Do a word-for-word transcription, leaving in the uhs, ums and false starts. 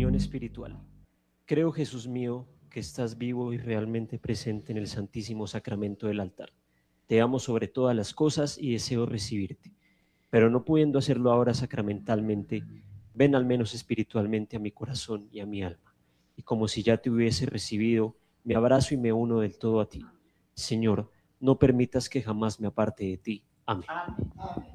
Comunión espiritual. Creo, Jesús mío, que estás vivo y realmente presente en el Santísimo Sacramento del altar. Te amo sobre todas las cosas y deseo recibirte, pero no pudiendo hacerlo ahora sacramentalmente, ven al menos espiritualmente a mi corazón y a mi alma, y como si ya te hubiese recibido, me abrazo y me uno del todo a ti. Señor, no permitas que jamás me aparte de ti. Amén.